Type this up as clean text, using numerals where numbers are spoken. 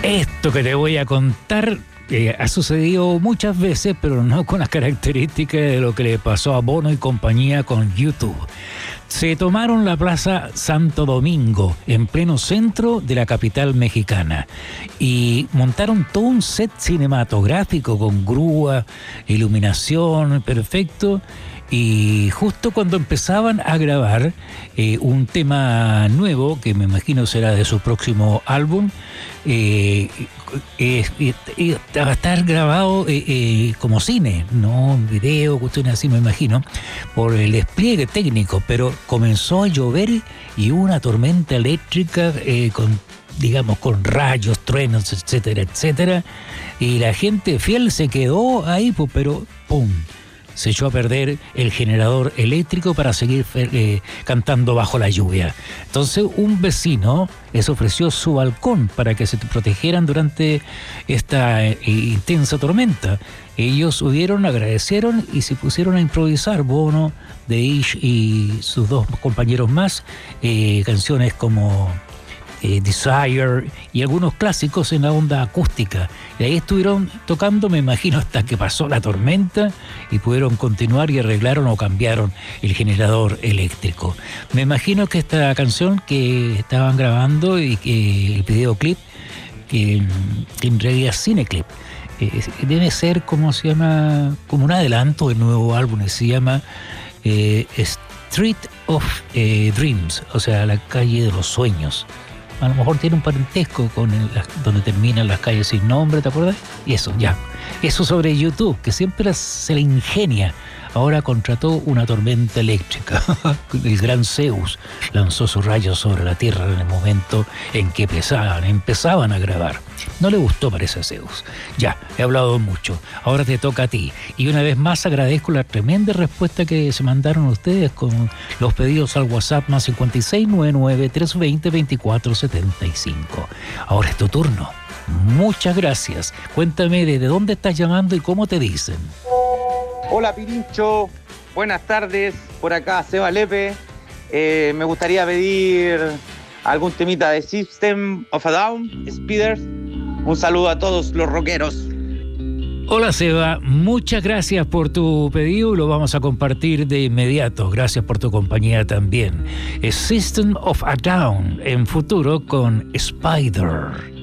Esto que te voy a contar ha sucedido muchas veces, pero no con las características de lo que le pasó a Bono y compañía con YouTube. Se tomaron la Plaza Santo Domingo, en pleno centro de la capital mexicana, y montaron todo un set cinematográfico con grúa, iluminación, perfecto. Y justo cuando empezaban a grabar un tema nuevo, que me imagino será de su próximo álbum, va a estar grabado como cine, no video, cuestiones así me imagino, por el despliegue técnico, pero comenzó a llover y una tormenta eléctrica con rayos, truenos, etcétera, etcétera, y la gente fiel se quedó ahí, pues, pero ¡pum! Se echó a perder el generador eléctrico para seguir cantando bajo la lluvia. Entonces un vecino les ofreció su balcón para que se protegieran durante esta intensa tormenta. Ellos subieron, agradecieron y se pusieron a improvisar. Bono, The Ish y sus dos compañeros más, canciones como Desire y algunos clásicos en la onda acústica, y ahí estuvieron tocando, me imagino, hasta que pasó la tormenta y pudieron continuar y arreglaron o cambiaron el generador eléctrico. Me imagino que esta canción que estaban grabando y que el videoclip, que en realidad es cineclip, debe ser como un adelanto del nuevo álbum, se llama Street of Dreams, o sea, la calle de los sueños. A lo mejor tiene un parentesco con donde terminan las calles sin nombre, ¿te acuerdas? Y eso, ya. Eso sobre YouTube, que siempre se le ingenia. Ahora contrató una tormenta eléctrica. El gran Zeus lanzó sus rayos sobre la Tierra en el momento en que empezaban a grabar. No le gustó, parece, a Zeus. Ya, he hablado mucho. Ahora te toca a ti. Y una vez más agradezco la tremenda respuesta que se mandaron ustedes con los pedidos al WhatsApp más 5699-320-2475. Ahora es tu turno. Muchas gracias. Cuéntame desde dónde estás llamando y cómo te dicen. Hola Pirincho, buenas tardes, por acá Seba Lepe. Me gustaría pedir algún temita de System of a Down, Speeders. Un saludo a todos los rockeros. Hola Seba, muchas gracias por tu pedido y lo vamos a compartir de inmediato. Gracias por tu compañía también. Es System of a Down en futuro con Spider.